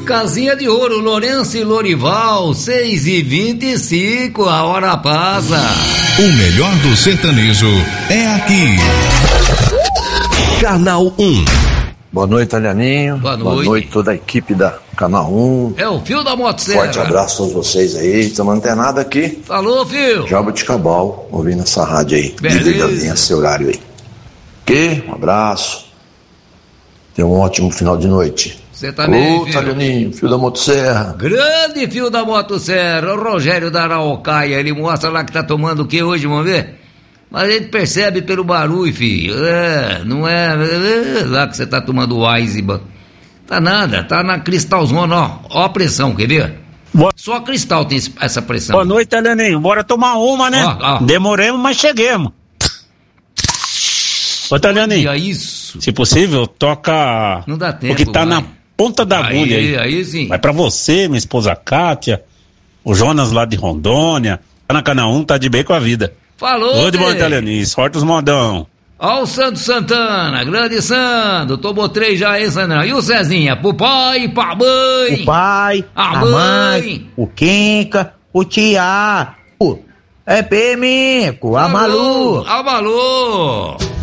Casinha de Ouro, Lourenço e Lorival, 6h25, a hora passa. O melhor do sertanejo é aqui. Canal 1. Boa noite, Italianinho. Boa noite toda a equipe da Canal 1. É o Fio da Motosserra. Forte abraço a todos vocês aí. Estamos antenados aqui. Falou, Fio. Jaboticabal, ouvindo essa rádio aí. Beleza. Esse horário aí. Ok? Um abraço. Tenha um ótimo final de noite. Você também, Fio. Italianinho, Fio da Motosserra. Grande Fio da Motosserra, o Rogério da Araucaia, ele mostra lá que tá tomando o que hoje, vamos ver? Mas a gente percebe pelo barulho, filho. Não é lá que você tá tomando o Eisenbahn. Tá nada, tá na Cristalzona, ó a pressão, quer ver? Só a Cristal tem essa pressão. Boa noite, Heleninho. Bora tomar uma, né? Demoremos, mas chegamos. Ô, Heleninho. Isso. Se possível, toca. Não dá tempo. O que tá na ponta da agulha aí. Aí sim. Vai pra você, minha esposa Kátia, o Jonas lá de Rondônia. Tá na Canal 1, tá de bem com a vida. Falou, Tudo de bom, Heleninho. Sorte os modão. Ó o Santo Santana, grande Santo, tomou 3 já, hein, Sandrão? E o Cezinha? Pro pai, pra mãe. O pai, a mãe, o Quinca, o Tiago, é Pemico, a Malu. A Malu.